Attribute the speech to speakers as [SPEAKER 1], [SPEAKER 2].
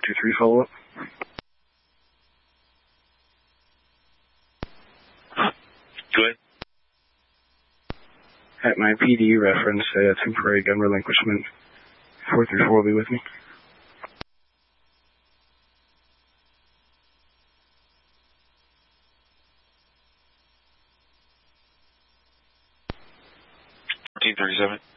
[SPEAKER 1] 423 follow-up.
[SPEAKER 2] Go ahead.
[SPEAKER 1] At my PD reference, temporary gun relinquishment. 434 will be with me.
[SPEAKER 2] $1437.